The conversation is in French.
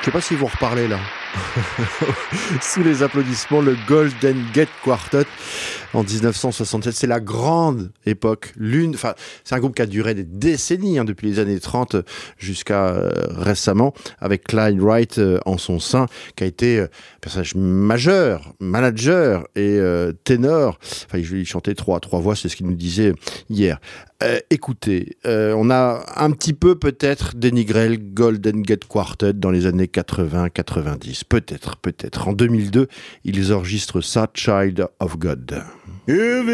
Je sais pas s'ils vont reparler là. Sous les applaudissements, le Golden Gate Quartet en 1967. C'est la grande époque. C'est un groupe qui a duré des décennies, depuis les années 30 jusqu'à récemment, avec Clyde Wright en son sein, qui a été personnage majeur, manager et ténor. Enfin, il chantait trois voix, c'est ce qu'il nous disait hier. Écoutez, on a un petit peu peut-être dénigré le Golden Gate Quartet dans les années 80-90. Peut-être. En 2002, ils enregistrent ça, Child of God.